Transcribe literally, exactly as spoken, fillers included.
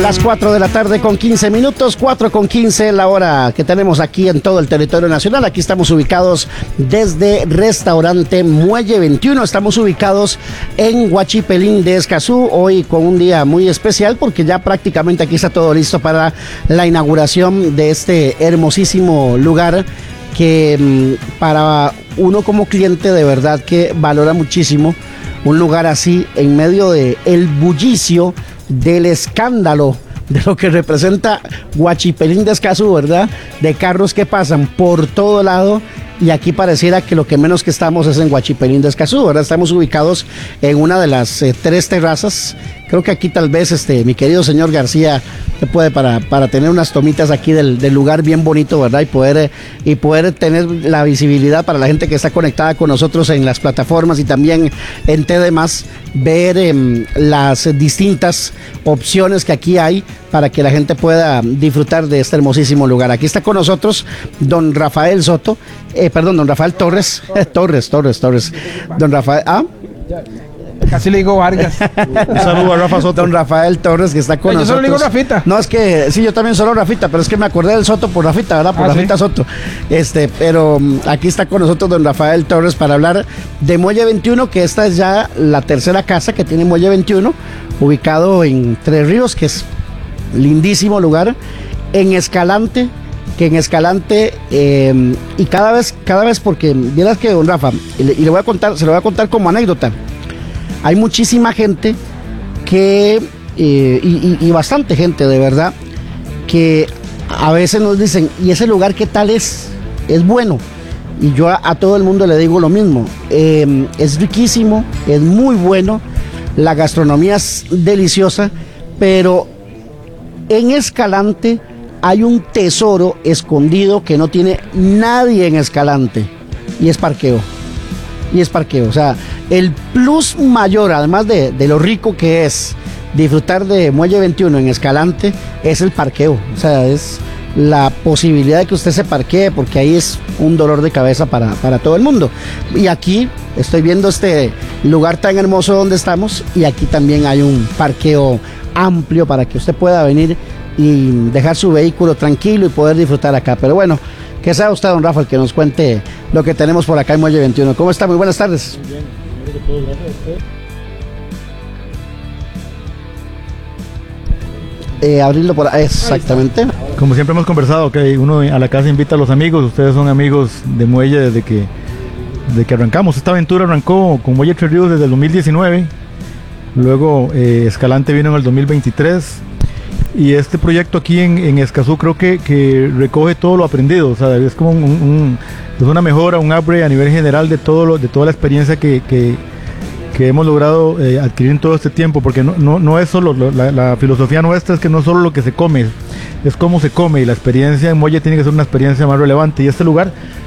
Las cuatro de la tarde con quince minutos, cuatro con quince la hora que tenemos aquí en todo el territorio nacional. Aquí estamos ubicados desde Restaurante Muelle veintiuno. Estamos ubicados en Huachipelín de Escazú, hoy con un día muy especial porque ya prácticamente aquí está todo listo para la inauguración de este hermosísimo lugar que para uno como cliente de verdad que valora muchísimo un lugar así en medio de el bullicio del escándalo de lo que representa Huachipelín de Escazú, ¿verdad? De carros que pasan por todo lado, y aquí pareciera que lo que menos que estamos es en Huachipelín de Escazú, ¿verdad? Estamos ubicados en una de las eh, tres terrazas. Creo que aquí tal vez este mi querido señor García se puede para, para tener unas tomitas aquí del, del lugar bien bonito, ¿verdad? Y poder, eh, y poder tener la visibilidad para la gente que está conectada con nosotros en las plataformas y también en T D más, ver eh, las distintas opciones que aquí hay para que la gente pueda disfrutar de este hermosísimo lugar. Aquí está con nosotros don Rafael Soto, eh, perdón, don Rafael Torres, Torres, Torres, Torres, don Rafael, ¿ah? Casi le digo Vargas. Un saludo a Rafa Soto. Don Rafael Torres, que está con yo nosotros. Yo solo digo Rafita. No, es que, sí, yo también solo Rafita, pero es que me acordé del Soto por Rafita, ¿verdad? Por ah, Rafita, ¿sí? Soto. Este, pero um, aquí está con nosotros don Rafael Torres para hablar de Muelle veintiuno, que esta es ya la tercera casa que tiene Muelle veintiuno, ubicado en Tres Ríos, que es lindísimo lugar, en Escalante, que en Escalante, eh, y cada vez, cada vez, porque vieras que don Rafa, y le, y le voy a contar, se lo voy a contar como anécdota. Hay muchísima gente que, eh, y, y, y bastante gente de verdad, que a veces nos dicen, ¿y ese lugar qué tal es? Es bueno. Y yo a, a todo el mundo le digo lo mismo, eh, es riquísimo, es muy bueno, la gastronomía es deliciosa, pero en Escalante hay un tesoro escondido que no tiene nadie en Escalante, y es parqueo. Y es parqueo, o sea, el plus mayor, además de, de lo rico que es disfrutar de Muelle veintiuno en Escalante, es el parqueo. O sea, es la posibilidad de que usted se parquee, porque ahí es un dolor de cabeza para, para todo el mundo. Y aquí estoy viendo este lugar tan hermoso donde estamos, y aquí también hay un parqueo amplio para que usted pueda venir y dejar su vehículo tranquilo y poder disfrutar acá. Pero bueno, que sea usted, don Rafa, el que nos cuente lo que tenemos por acá en Muelle veintiuno. ¿Cómo está? Muy buenas tardes. Muy bien. Eh, abrirlo por ahí, exactamente. Como siempre hemos conversado, que uno a la casa invita a los amigos. Ustedes son amigos de Muelle desde que, desde que arrancamos. Esta aventura arrancó con Muelle Tres Ríos desde el dos mil diecinueve. Luego eh, Escalante vino en el dos mil veintitrés. Y este proyecto aquí en, en Escazú creo que, que recoge todo lo aprendido. O sea, es como un, un, es una mejora, un upgrade a nivel general de todo lo, de toda la experiencia que, que, que hemos logrado eh, adquirir en todo este tiempo, porque no, no, no es solo, lo, la, la filosofía nuestra es que no es solo lo que se come, es cómo se come, y la experiencia en Muelle tiene que ser una experiencia más relevante, y este lugar